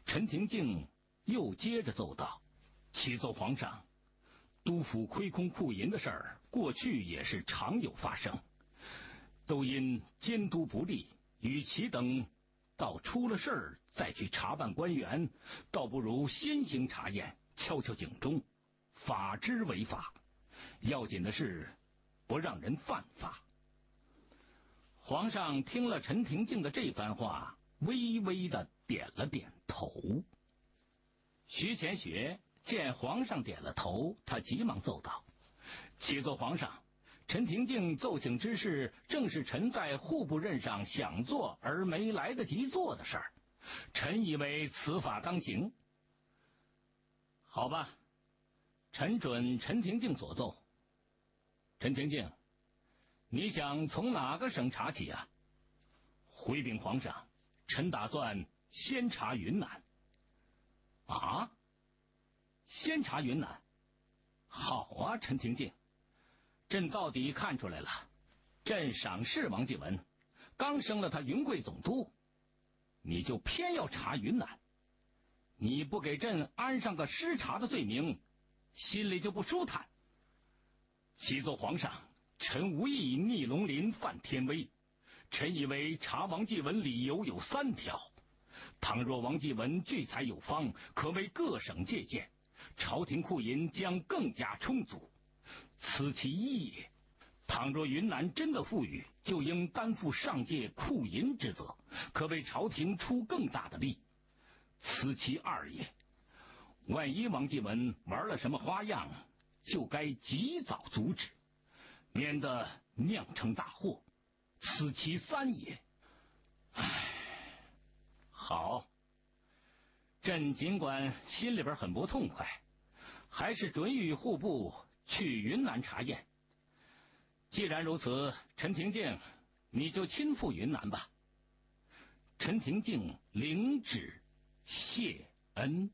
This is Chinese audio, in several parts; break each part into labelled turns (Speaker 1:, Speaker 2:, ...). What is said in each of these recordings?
Speaker 1: 陈廷敬又接着奏道：“启奏皇上，督府亏空库银的事儿，过去也是常有发生，都因监督不力，与其等到出了事儿再去查办官员，倒不如先行查验，敲敲警钟，法之为法。要紧的是不让人犯法。”皇上听了陈廷敬的这番话，微微的点了点头。徐乾学见皇上点了头，他急忙奏道：“启奏皇上，陈廷敬奏请之事，正是臣在户部任上想做而没来得及做的事儿，臣以为此法当行。”好吧，臣准陈廷敬所奏。陈廷敬，你想从哪个省查起啊？回禀皇上，臣打算先查云南。啊？先查云南？好啊，陈廷敬，朕到底看出来了，朕赏识王继文，刚升了他云贵总督，你就偏要查云南，你不给朕安上个失察的罪名，心里就不舒坦。启奏皇上，臣无意逆龙鳞犯天威，臣以为查王继文理由有3条，倘若王继文聚财有方，可为各省借鉴，朝廷库银将更加充足，此其一也。倘若云南真的富裕，就应担负上界库银之责，可为朝廷出更大的力，此其二也。万一王继文玩了什么花样，就该及早阻止，免得酿成大祸，此其三也。唉，好，朕尽管心里边很不痛快，还是准予户部去云南查验。既然如此，陈廷敬，你就亲赴云南吧。陈廷敬领旨谢恩。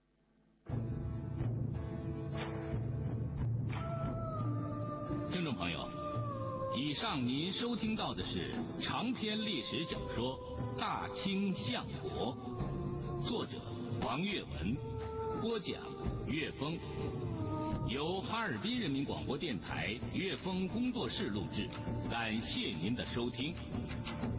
Speaker 1: 听众朋友，以上您收听到的是长篇历史小说《大清相国》，作者王岳文，播讲岳峰，由哈尔滨人民广播电台岳峰工作室录制，感谢您的收听。